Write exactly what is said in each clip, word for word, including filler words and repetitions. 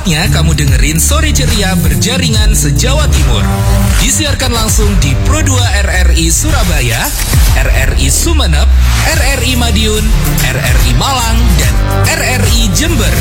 Saatnya kamu dengerin Sore Ceria Berjaringan Se-Jawa Timur. Disiarkan langsung di Pro dua R R I Surabaya, R R I Sumeneb, R R I Madiun, R R I Malang, dan R R I Jember.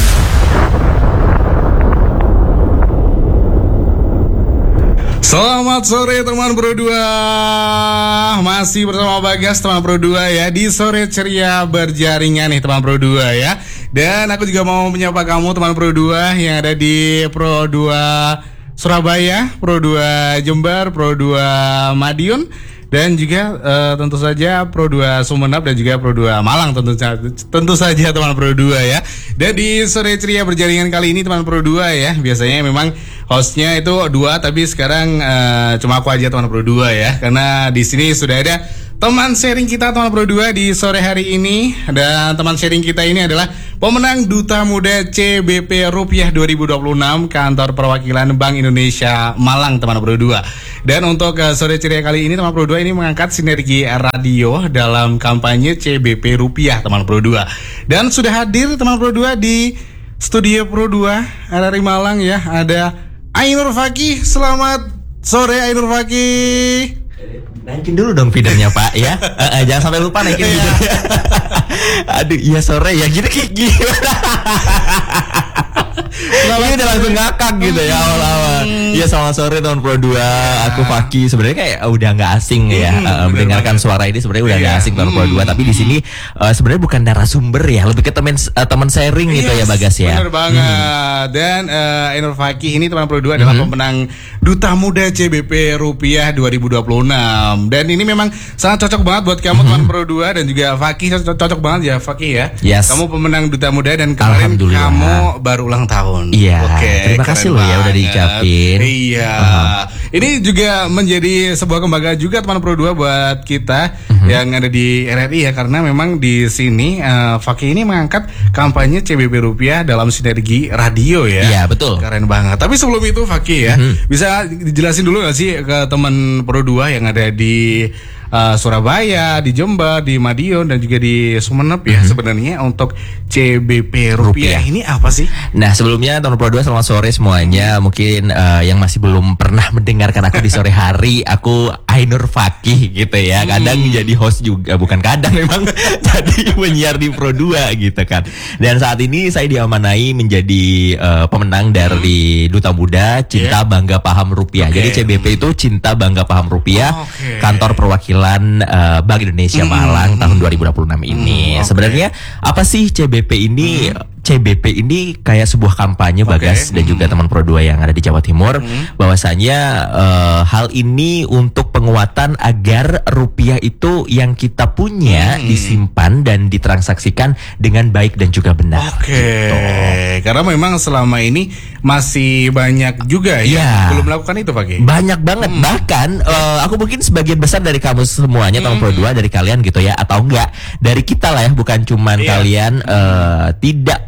Selamat sore teman Pro dua. Masih bersama Bagas teman Pro dua ya di Sore Ceria Berjaringan nih teman Pro dua ya. Dan aku juga mau menyapa kamu teman Pro dua yang ada di Pro dua Surabaya, Pro dua Jember, Pro dua Madiun, dan juga uh, tentu saja Pro dua Sumeneb dan juga Pro dua Malang tentu tentu saja teman Pro dua ya. Dan di Sore Ceria Berjaringan kali ini teman Pro dua ya, biasanya memang hostnya itu dua, tapi sekarang uh, cuma aku aja teman Pro dua ya, karena di sini sudah ada teman sharing kita teman Pro dua di sore hari ini. Dan teman sharing kita ini adalah pemenang Duta Muda C B P Rupiah dua ribu dua puluh enam Kantor Perwakilan Bank Indonesia Malang teman Pro dua. Dan untuk uh, sore ceria kali ini teman Pro dua ini mengangkat sinergi radio dalam kampanye C B P Rupiah teman Pro dua. Dan sudah hadir teman Pro dua di studio Pro dua R R I Malang ya, ada Ainur Fakih. Selamat sore Ainur Fakih. Naikin dulu dong feedernya Pak ya. uh, uh, Jangan sampai lupa naikin feedernya. Aduh iya sore ya gini gimana. Ini udah langsung ngakak gitu ya awal-awal. Iya selamat sore teman Pro dua. Aku Fakih. Sebenarnya kayak udah nggak asing ya hmm, uh, mendengarkan banget. Suara ini sebenarnya udah nggak asing teman Pro dua. Tapi di sini uh, sebenarnya bukan narasumber ya, lebih ke teman uh, teman sharing gitu yes, ya Bagas ya. Bener banget. Hmm. Dan uh, Ainur Fakih ini teman Pro dua adalah hmm. pemenang Duta Muda C B P Rupiah dua ribu dua puluh enam. Dan ini memang sangat cocok banget buat kamu hmm. teman Pro dua dan juga Fakih. Cocok, cocok banget ya Fakih ya. Yes. Kamu pemenang Duta Muda dan kemarin kamu baru ulang tahun. Iya. Oke, terima kasih loh ya udah diucapin. Iya. Uh-huh. Ini juga menjadi sebuah kebanggaan juga teman Pro dua buat kita uh-huh. yang ada di R R I ya, karena memang di sini uh, Fakih ini mengangkat kampanye C B P Rupiah dalam sinergi radio ya. Iya, betul. Keren banget. Tapi sebelum itu Fakih ya, uh-huh. bisa dijelasin dulu gak sih ke teman Pro dua yang ada di Uh, Surabaya, di Jember, di Madiun dan juga di Sumeneb ya, mm-hmm. sebenarnya untuk C B P Rupiah, Rupiah ini apa sih? Nah sebelumnya teman Pro dua selamat sore semuanya. Mungkin uh, yang masih belum pernah mendengarkan aku di sore hari, aku Ainur Fakih gitu ya. Kadang hmm. jadi host juga, bukan kadang memang jadi penyiar di Pro dua gitu kan. Dan saat ini saya diamanai menjadi uh, pemenang dari hmm. Duta Muda Cinta yeah. Bangga Paham Rupiah. Okay. Jadi C B P itu Cinta Bangga Paham Rupiah, oh, okay. Kantor Perwakilan Uh, Bank Indonesia Malang mm-hmm. tahun dua ribu dua puluh enam ini. Mm, okay. Sebenarnya apa sih C B P ini? Mm-hmm. C B P ini kayak sebuah kampanye Bagas okay. dan juga teman Pro dua yang ada di Jawa Timur, mm-hmm. bahwasanya uh, hal ini untuk penguatan agar rupiah itu yang kita punya mm-hmm. disimpan dan ditransaksikan dengan baik dan juga benar. Oke. Okay. Gitu. Karena memang selama ini masih banyak juga ya, ya. belum melakukan itu Fakih. Banyak banget. Mm. Bahkan uh, aku mungkin sebagian besar dari kamu semuanya teman mm-hmm. Pro dua, dari kalian gitu ya, atau enggak dari kita lah ya, bukan cuman yeah. kalian uh, tidak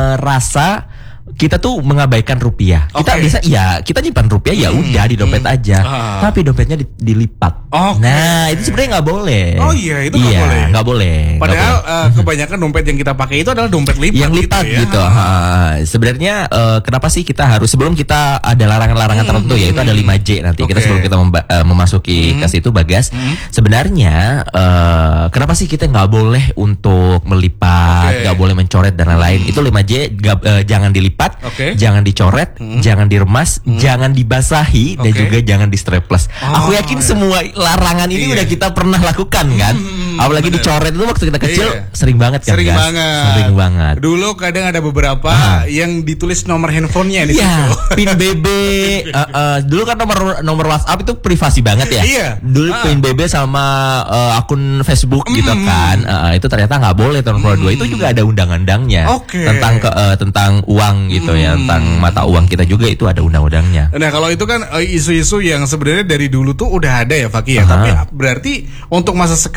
merasa kita tuh mengabaikan rupiah. Kita okay. bisa ya kita nyimpan rupiah ya udah hmm, di dompet hmm. aja. Uh. Tapi dompetnya di, dilipat. Okay. Nah, itu sebenarnya nggak boleh. Oh iya, itu nggak iya, boleh. Nggak boleh. Padahal boleh. Uh, kebanyakan dompet yang kita pakai itu adalah dompet lipat. Yang lipat gitu. Ya. gitu. Uh, sebenarnya uh, kenapa sih kita harus, sebelum kita ada larangan-larangan hmm, tertentu ya, itu ada lima J nanti. Okay. Kita sebelum kita memba- uh, memasuki hmm. ke situ Bagas. Hmm. Sebenarnya uh, kenapa sih kita nggak boleh untuk melipat, nggak okay. boleh mencoret dan lain-lain. Hmm. Itu lima J, gak, uh, jangan dilipat. Okay. Jangan dicoret, hmm. jangan diremas, hmm. jangan dibasahi, okay. dan juga jangan di strapless. Oh, aku yakin iya. semua larangan ini iya. udah kita pernah lakukan kan. Hmm, Apalagi bener. Dicoret itu waktu kita kecil iya. sering banget kan. Sering guys? banget. Sering banget. Dulu kadang ada beberapa ah. yang ditulis nomor handphonenya di iya. situ. Pin B B. uh, uh, dulu kan nomor nomor WhatsApp itu privasi banget ya. Iya. Dulu ah. pin B B sama uh, akun Facebook mm. gitu kan. Uh, itu ternyata nggak boleh tahun Pro dua. Itu juga ada undang-undangnya okay. tentang ke, uh, tentang uang gitu mm. ya. Tentang mata uang kita juga itu ada undang-undangnya. Nah kalau itu kan isu-isu yang sebenarnya dari dulu tuh udah ada ya Fakih ya. Uh-huh. Tapi berarti untuk masa sekarang uh-huh.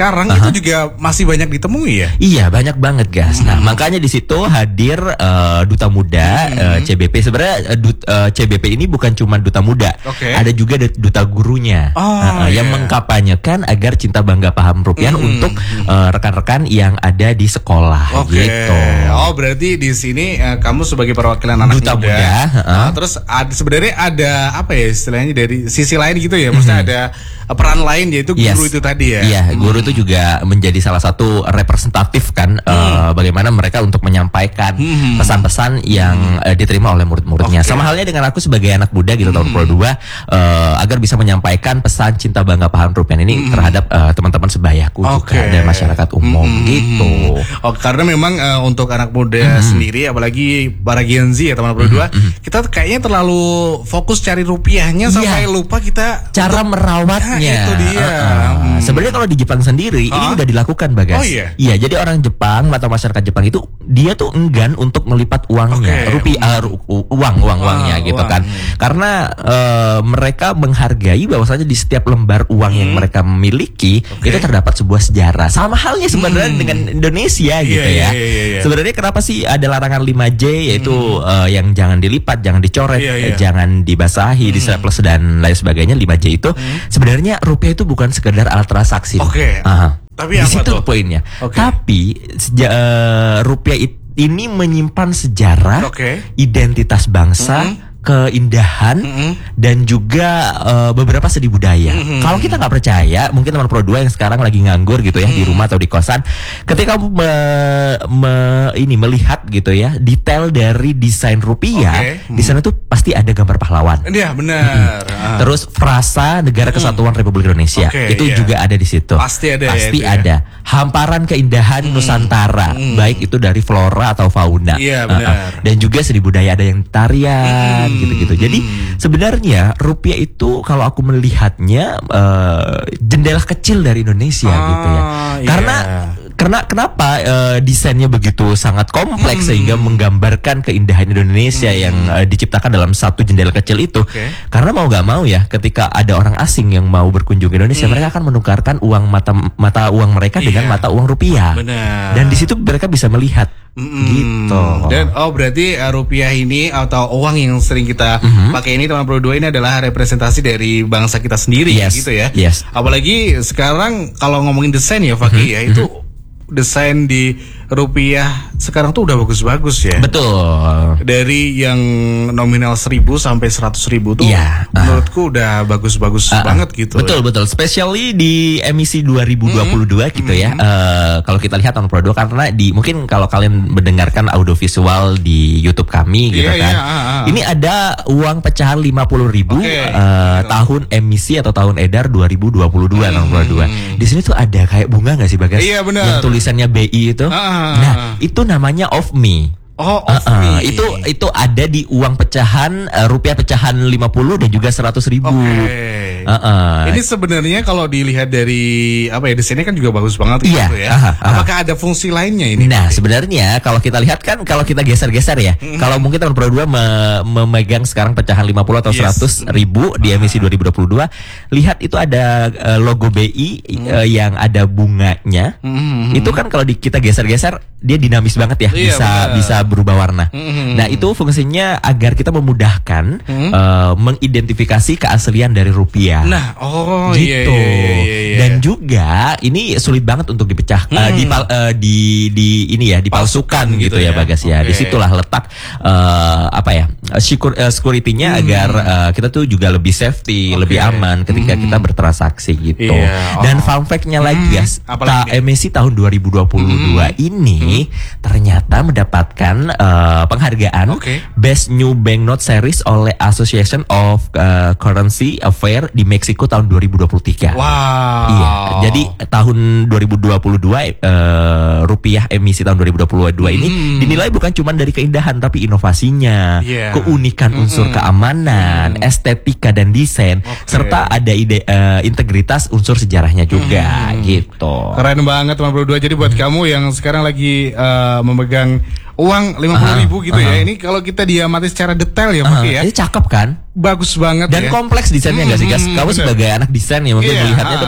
itu juga masih banyak ditemui ya? Iya, banyak banget, Gas. Nah, makanya di situ hadir uh, Duta Muda uh, C B P. Sebenarnya uh, dut, uh, C B P ini bukan cuma Duta Muda. Okay. Ada juga duta gurunya. Oh, uh, uh, yang yeah. mengkampanyekan agar cinta bangga paham rupiah Mm. untuk uh, rekan-rekan yang ada di sekolah. Oke. Gitu. Oh, berarti di sini uh, kamu sebagai perwakilan anak Duta muda. Muda, uh. Nah, terus ada sebenarnya ada apa ya istilahnya dari sisi lain gitu ya. Maksudnya ada uh, peran lain yaitu guru Yes. itu tadi ya. Iya, guru itu juga menjadi salah satu representatif kan uh, bagaimana mereka untuk menyampaikan Hmm. pesan-pesan yang uh, diterima oleh murid-muridnya. Oke. Sama halnya dengan aku sebagai anak muda gitu tahun Pro dua uh, agar bisa menyampaikan pesan cinta bangga paham rupiah ini terhadap uh, teman-teman sebayaku Oke. juga dan masyarakat umum Hmm. gitu. Oh, karena memang uh, untuk anak muda sendiri apalagi para Gen Z ya teman Pro dua, kita kayaknya terlalu fokus cari rupiahnya sampai Iya. lupa kita Cara untuk- merawatnya. Nah, itu dia. Uh-uh. Hmm. Sebenarnya kalau di Jepang sendiri ini Ah? udah dilakukan, Bagas. Oh, iya? Iya, jadi orang Jepang atau masyarakat Jepang itu dia tuh enggan untuk melipat uangnya, Oke. rupiah, ru- uang, uang, uangnya Ah, gitu uang. kan. Karena eh, mereka menghargai bahwasanya di setiap lembar uang yang mereka miliki Hmm. Oke. itu terdapat sebuah sejarah. Sama halnya sebenarnya dengan Indonesia gitu Iya, ya. iya, iya, iya. Sebenarnya kenapa sih ada larangan lima J yaitu eh, yang jangan dilipat, jangan dicoret, Iya, eh, iya. jangan dibasahi, distraples dan lain sebagainya. lima J itu sebenarnya rupiah itu bukan sekedar alat transaksi. Oke. Aha. Tapi di apa situ tuh? poinnya. Oke. Tapi seja- eh, rupiah it- ini menyimpan sejarah, Oke. identitas bangsa, keindahan Mm-mm. dan juga eh, beberapa seni budaya. Kalau kita nggak percaya, mungkin teman Pro dua yang sekarang lagi nganggur gitu ya di rumah atau di kosan, ketika kamu me- me- ini melihat gitu ya detail dari desain rupiah, Oke. di sana tuh pasti ada gambar pahlawan. Iya, benar. Ah. Terus frasa Negara Kesatuan Republik Indonesia Oke, itu iya. juga ada di situ. Pasti ada ya Pasti itu ya. ada. Hamparan keindahan Nusantara, baik itu dari flora atau fauna. Iya, Uh-uh. benar. Dan juga seni budaya ada yang tarian gitu-gitu. Jadi sebenarnya rupiah itu kalau aku melihatnya eh, jendela kecil dari Indonesia Ah, gitu ya. iya. Karena karena kenapa eh, desainnya begitu sangat kompleks sehingga menggambarkan keindahan Indonesia yang eh, diciptakan dalam satu jendela kecil itu. Oke. Karena mau gak mau ya, ketika ada orang asing yang mau berkunjung ke Indonesia, mereka akan menukarkan uang mata mata uang mereka dengan Iya. mata uang rupiah. Benar. Dan di situ mereka bisa melihat Mm-mm. gitu. Dan oh berarti uh, rupiah ini atau uang yang sering kita pakai ini teman Pro dua ini adalah representasi dari bangsa kita sendiri Yes, gitu ya. yes. Apalagi sekarang kalau ngomongin desain ya Fakih ya itu desain di rupiah sekarang tuh udah bagus-bagus ya. Betul. Dari yang nominal seribu sampai seratus ribu tuh Iya, uh. menurutku udah bagus-bagus Uh-uh. banget gitu. Betul betul, especially di emisi dua ribu dua puluh dua gitu ya. Eh, kalau kita lihat on Pro dua karena di mungkin kalau kalian mendengarkan audiovisual di YouTube kami gitu Iya, kan. iya, ah, ah. Ini ada uang pecahan lima puluh ribu Oke. eh, tahun emisi atau tahun edar dua ribu dua puluh dua on Pro dua. Di sini tuh ada kayak bunga nggak sih Bagas? Iya, benar. Yang tulisannya B I itu. Ah, ah, Nah, ah. itu namanya of me. Oh, of Uh-uh, me. itu itu ada di uang pecahan eh, rupiah pecahan lima puluh dan juga seratus ribu. Oke. Uh-uh. Ini sebenarnya kalau dilihat dari apa ya desainnya kan juga bagus banget gitu Iya, ya. aha, aha. Apakah ada fungsi lainnya ini? Nah sebenarnya kalau kita lihat kan kalau kita geser-geser ya, kalau mungkin teman Pro dua me- memegang sekarang pecahan lima puluh atau Yes. seratus ribu di emisi dua ribu dua puluh dua, lihat itu ada eh, logo B I eh, yang ada bunganya. Itu kan kalau di, kita geser-geser dia dinamis banget ya, Iya, bisa benar. bisa berubah warna. Nah itu fungsinya agar kita memudahkan eh, mengidentifikasi keaslian dari rupiah. Nah, oh Gitu. iya, iya, iya, iya. Dan juga ini sulit banget untuk dipecah eh, dipal- eh, di di ini ya dipalsukan Palsukan gitu gitu ya ya. Bagas ya. Oke. Disitulah letak eh, apa ya secur- eh, security-nya agar eh, kita tuh juga lebih safety, Oke. lebih aman ketika kita bertransaksi gitu. Iya. Dan Oh. fun fact-nya lagi guys, apalagi ta- nih? M S C tahun dua ribu dua puluh dua ini ternyata mendapatkan eh, penghargaan Oke. Best New Banknote Series oleh Association of eh, Currency Affairs di Meksiko tahun dua ribu dua puluh tiga. Wow. Iya, jadi tahun dua ribu dua puluh dua eh, rupiah emisi tahun dua ribu dua puluh dua ini dinilai bukan cuma dari keindahan tapi inovasinya, Iya. keunikan unsur keamanan, estetika dan desain, Oke. serta ada ide eh, integritas unsur sejarahnya juga gitu. Keren banget teman Pro dua. Jadi buat kamu yang sekarang lagi eh, memegang uang lima puluh ribu gitu ya. Ini kalau kita diamati secara detail ya, Ah, Fakih ya. ini cakep kan? Bagus banget Dan ya. kompleks desainnya nggak sih guys? Hmm, Kamu bener. sebagai anak desain ya mungkin Iya, melihatnya ah. tuh kayak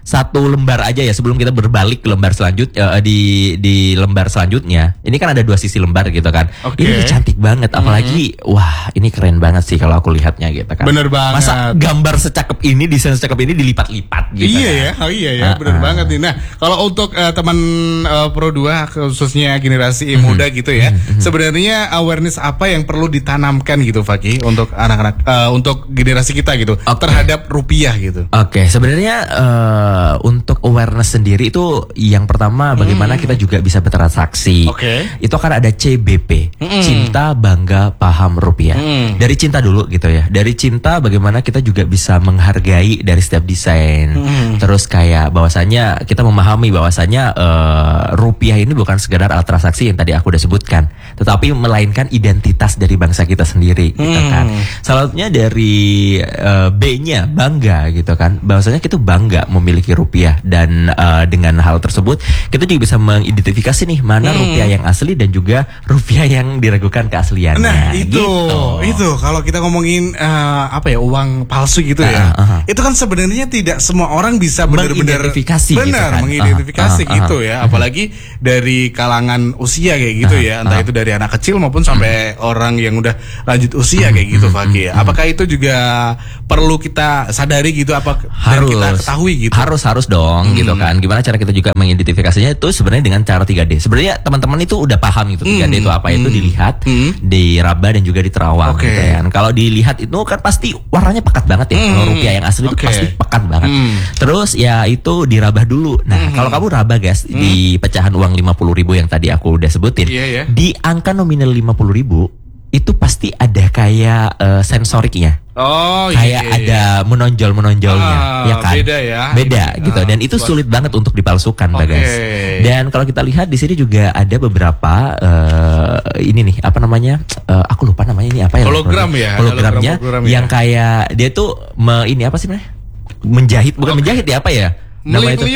satu lembar aja ya sebelum kita berbalik ke lembar selanjutnya, di di lembar selanjutnya. Ini kan ada dua sisi lembar gitu kan. Okay. Ini cantik banget, apalagi mm-hmm. wah ini keren banget sih kalau aku lihatnya gitu kan. Bener banget. Masa gambar secakep ini, desain secakep ini dilipat-lipat gitu. Iya kan? ya, oh iya ya, uh, bener uh. banget nih. Nah, kalau untuk uh, teman uh, Pro dua khususnya generasi mm-hmm. muda gitu ya, mm-hmm. sebenarnya awareness apa yang perlu ditanamkan gitu, Fakih, untuk anak-anak, uh, untuk generasi kita gitu, okay. terhadap rupiah gitu. Oke, okay. sebenarnya uh, untuk awareness sendiri itu yang pertama bagaimana mm. kita juga bisa bertransaksi. Okay. Itu akan ada C B P, mm. cinta, bangga, paham rupiah. Mm. Dari cinta dulu gitu ya. Dari cinta bagaimana kita juga bisa menghargai dari setiap desain. Mm. Terus kayak bahwasanya kita memahami bahwasanya uh, rupiah ini bukan sekedar alat transaksi yang tadi aku udah sebutkan, tetapi melainkan identitas dari bangsa kita sendiri, mm. gitu kan. Salah satunya dari uh, B-nya bangga gitu kan. Bahwasanya kita bangga memiliki rupiah dan uh, dengan hal tersebut kita juga bisa mengidentifikasi nih mana hmm. rupiah yang asli dan juga rupiah yang diragukan keasliannya. Nah itu gitu. itu kalau kita ngomongin uh, apa ya uang palsu gitu ya, uh, uh, uh. itu kan sebenarnya tidak semua orang bisa benar-benar mengidentifikasi, benar gitu kan? mengidentifikasi uh, uh, uh, gitu ya, apalagi dari kalangan usia kayak gitu uh, ya, entah uh. itu dari anak kecil maupun sampai uh. orang yang udah lanjut usia kayak gitu, Fakih. Apakah itu juga perlu kita sadari gitu, apa harus dan kita ketahui gitu? Harus harus dong hmm. gitu kan. Gimana cara kita juga mengidentifikasinya itu sebenarnya dengan cara tiga D. Sebenarnya teman-teman itu udah paham gitu tiga D hmm. itu apa, itu dilihat, hmm. diraba dan juga diterawang okay. gitu ya. Kalau dilihat itu kan pasti warnanya pekat banget ya. Hmm. Kalau rupiah yang asli okay. itu pasti pekat banget. Hmm. Terus ya itu dirabah dulu. Nah, hmm. kalau kamu raba guys hmm. di pecahan uang lima puluh ribu yang tadi aku udah sebutin, yeah, yeah. di angka nominal lima puluh ribu itu pasti ada kayak uh, sensoriknya. Oh kayak iya, iya. ada menonjol-menonjolnya, ah, ya kan? Beda ya. Beda gitu. Ah, dan itu buat... sulit banget untuk dipalsukan, okay. Bagas. Dan kalau kita lihat di sini juga ada beberapa uh, ini nih, apa namanya? Uh, aku lupa namanya ini apa ya? Hologram ya. Hologramnya hologram, yang ya. Kayak dia tuh me, ini apa sih namanya? Menjahit, bukan okay. menjahit ya, apa ya? Nama itu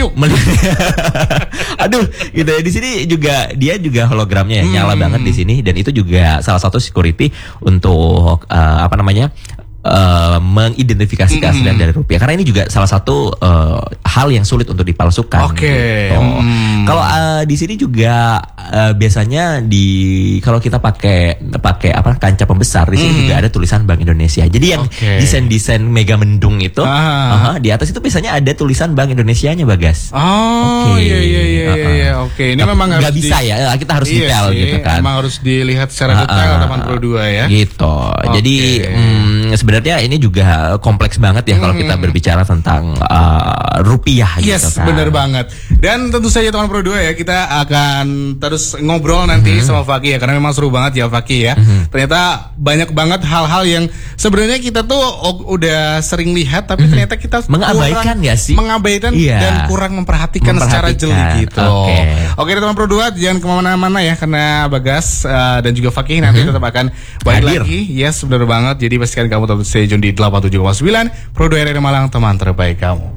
aduh gitu ya. Di sini juga dia juga hologramnya ya, hmm. nyala banget di sini, dan itu juga salah satu security untuk uh, apa namanya uh, mengidentifikasi keaslian mm-hmm. dari rupiah, karena ini juga salah satu uh, hal yang sulit untuk dipalsukan. Oke. Okay. Gitu. Mm. Kalau uh, di sini juga uh, biasanya di kalau kita pakai pakai apa kancah pembesar, di sini mm. juga ada tulisan Bank Indonesia. Jadi yang okay. desain-desain mega mendung itu, ah. uh, di atas itu biasanya ada tulisan Bank Indonesianya, Bagas. Oh okay. iya iya iya uh-uh. iya. Oke, okay. ini Gak, memang harus nggak bisa di... ya, kita harus iya detail sih, gitu kan. Memang harus dilihat secara detail uh-uh. teman Pro dua ya. Gitu. Okay. Jadi mm, sebenarnya ini juga kompleks banget ya kalau kita berbicara tentang uh, rupiah yes, gitu kan. Bener banget. Dan tentu saja teman Pro dua ya, kita akan terus ngobrol nanti mm-hmm. sama Fakih ya, karena memang seru banget ya Fakih ya. Mm-hmm. Ternyata banyak banget hal-hal yang sebenarnya kita tuh udah sering lihat, tapi mm-hmm. ternyata kita mengabaikan ya sih? Mengabaikan yeah. dan kurang memperhatikan, memperhatikan secara jeli gitu. Oke, okay. okay, teman Pro dua jangan kemana-mana ya, karena Bagas uh, dan juga Fakih nanti mm-hmm. tetap akan balik lagi. Yes, bener banget. Jadi pastikan kamu tetap stay tune di delapan puluh tujuh koma sembilan Pro dua R R Malang, teman terbaik kamu.